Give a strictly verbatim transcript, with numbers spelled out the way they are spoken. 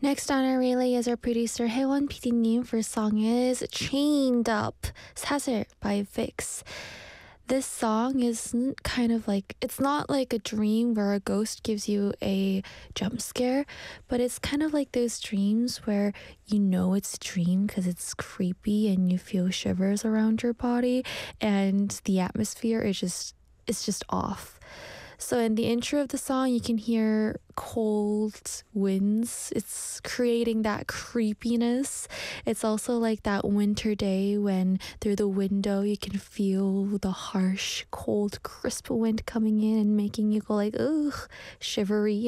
Next on our relay is our producer 혜원 피디님. First song is Chained Up, 사슬 by Vix. This song is kind of like, it's not like a dream where a ghost gives you a jump scare, but it's kind of like those dreams where you know it's a dream because it's creepy and you feel shivers around your body and the atmosphere is just, it's just off. So in the intro of the song, you can hear cold winds. It's creating that creepiness. It's also like that winter day when through the window you can feel the harsh, cold, crisp wind coming in and making you go like, ugh, shivery.